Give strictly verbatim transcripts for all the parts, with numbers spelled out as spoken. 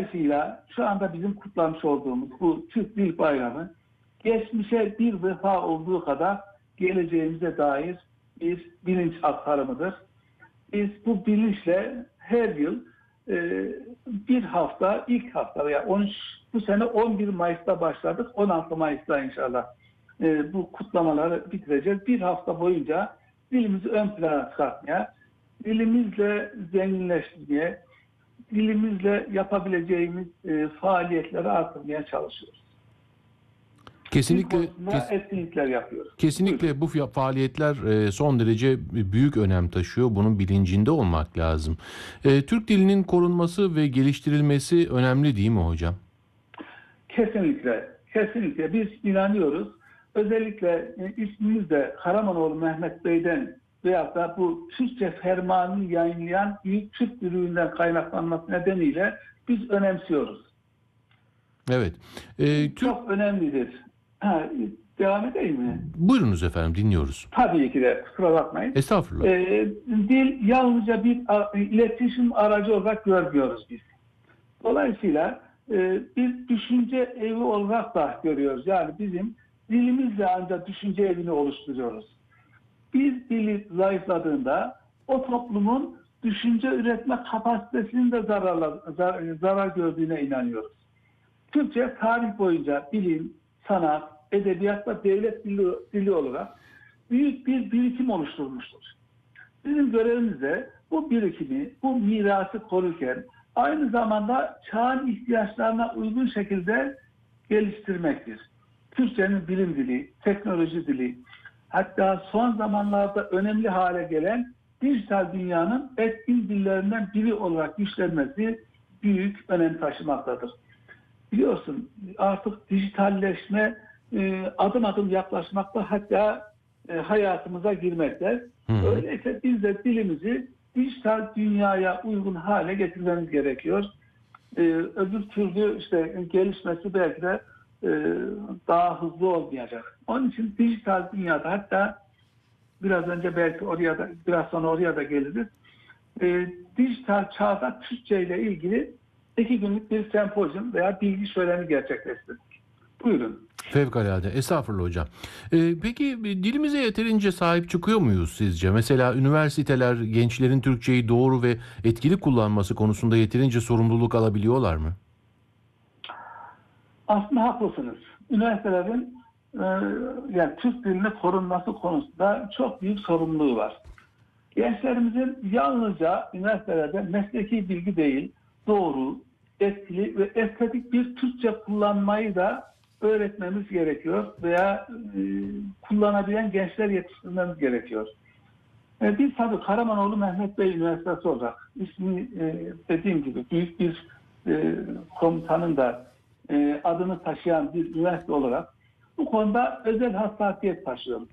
Dolayısıyla şu anda bizim kutlamış olduğumuz bu Türk Dil Bayramı geçmişe bir vefa olduğu kadar geleceğimize dair bir bilinç aktarımıdır. Biz bu bilinçle her yıl e, bir hafta, ilk hafta veya on üç, bu sene on bir Mayıs'ta başladık. on altı Mayıs'ta inşallah e, bu kutlamaları bitireceğiz. Bir hafta boyunca dilimizi ön plana çıkartmaya, dilimizle zenginleştirmeye, dilimizle yapabileceğimiz e, faaliyetleri artırmaya çalışıyoruz. Kesinlikle kes, etkinlikler yapıyoruz. Kesinlikle Buyurun. bu faaliyetler son derece büyük önem taşıyor. Bunun bilincinde olmak lazım. Türk dilinin korunması ve geliştirilmesi önemli değil mi hocam? Kesinlikle. Kesinlikle. Biz inanıyoruz. Özellikle ismimiz de Karamanoğlu Mehmet Bey'den veyahut da bu Türkçe fermanını yayınlayan Büyük Türk Birliği'nden kaynaklanması nedeniyle biz önemsiyoruz. Evet. Ee, Çok Türk... önemlidir. Ha, devam edeyim mi? Buyurunuz efendim, dinliyoruz. Tabii ki de, kusura bakmayın. Estağfurullah. Ee, dil yalnızca bir iletişim aracı olarak görmüyoruz biz. Dolayısıyla e, bir düşünce evi olarak da görüyoruz. Yani bizim dilimizle ancak düşünce evini oluşturuyoruz. Bir dili zayıfladığında o toplumun düşünce üretme kapasitesinin de zararla, zar, zarar gördüğüne inanıyoruz. Türkçe tarih boyunca bilim, sanat, edebiyat ve devlet dili, dili olarak büyük bir birikim oluşturmuştur. Bizim görevimiz de bu birikimi, bu mirası korurken aynı zamanda çağın ihtiyaçlarına uygun şekilde geliştirmektir. Türkçenin bilim dili, teknoloji dili, hatta son zamanlarda önemli hale gelen dijital dünyanın etkin dillerinden biri olarak güçlenmesi büyük önem taşımaktadır. Biliyorsun artık dijitalleşme e, adım adım yaklaşmakta, hatta e, hayatımıza girmekte. Hı hı. Öyleyse biz de dilimizi dijital dünyaya uygun hale getirmemiz gerekiyor. E, öbür türlü işte gelişmesi belki de e, daha hızlı olmayacak. Onun için dijital dünyada, hatta biraz önce belki oraya da biraz sonra oraya da geliriz. E, dijital çağda Türkçe ile ilgili iki günlük bir sempozyum veya bilgi şöleni gerçekleştirdik. Buyurun. Fevkalade. Estağfurullah hocam. Ee, peki dilimize yeterince sahip çıkıyor muyuz sizce? Mesela üniversiteler gençlerin Türkçeyi doğru ve etkili kullanması konusunda yeterince sorumluluk alabiliyorlar mı? Aslında haklısınız. Üniversitelerin e, yani Türk dilinin korunması konusunda çok büyük sorumluluğu var. Gençlerimizin yalnızca üniversitelerde mesleki bilgi değil, doğru, etkili ve estetik bir Türkçe kullanmayı da öğretmemiz gerekiyor veya e, kullanabilen gençler yetiştirmemiz gerekiyor. E, biz tabii Karamanoğlu Mehmet Bey Üniversitesi olarak ismi e, dediğim gibi büyük bir e, komutanın da e, adını taşıyan bir üniversite olarak bu konuda özel hassasiyet taşıyoruz.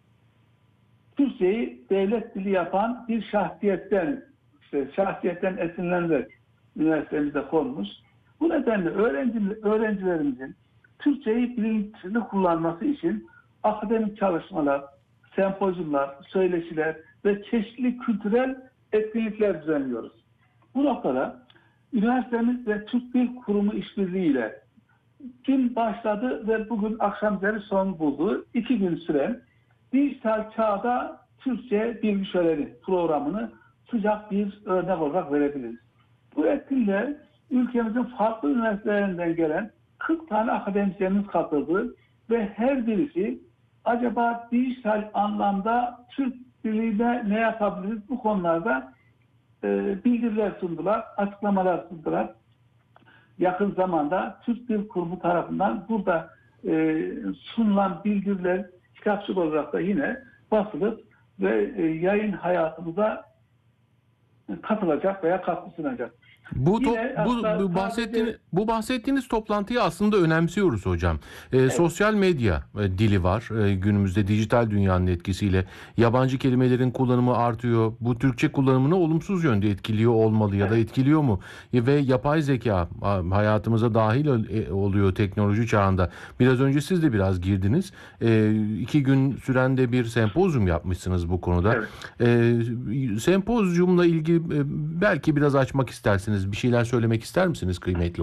Türkçeyi devlet dili yapan bir şahsiyetten, işte şahsiyetten esinlenerek üniversitemizde konmuş. Bu nedenle öğrenci, öğrencilerimizin Türkçeyi bilinçli kullanması için akademik çalışmalar, sempozyumlar, söyleşiler ve çeşitli kültürel etkinlikler düzenliyoruz. Bu noktada üniversitemiz ve Türk Dil Kurumu işbirliğiyle dün başladı ve bugün akşam üzeri son buldu. iki gün süren dijital çağda Türkçe bilgi şöleni programını sıcak bir örnek olarak verebiliriz. Bu etkinliğe ülkemizin farklı üniversitelerinden gelen kırk tane akademisyenimiz katıldı ve her birisi acaba dijital anlamda Türk diliyle ne yapabiliriz, bu konularda e, bildiriler sundular, açıklamalar sundular. Yakın zamanda Türk Dil Kurumu tarafından burada e, sunulan bildiriler kitapçık olarak da yine basılıp ve e, yayın hayatımıza katılacak veya katkı sunacak. Bu, top, bu, bu bahsettiğiniz bu bahsettiğiniz toplantıyı aslında önemsiyoruz hocam. Ee, evet. Sosyal medya e, dili var. E, günümüzde dijital dünyanın etkisiyle yabancı kelimelerin kullanımı artıyor. Bu Türkçe kullanımını olumsuz yönde etkiliyor olmalı ya da etkiliyor mu? E, ve yapay zeka hayatımıza dahil oluyor teknoloji çağında. Biraz önce siz de biraz girdiniz. E, iki gün süren de bir sempozyum yapmışsınız bu konuda. Evet. E, sempozyumla ilgili e, belki biraz açmak istersiniz. Bir şeyler söylemek ister misiniz kıymetli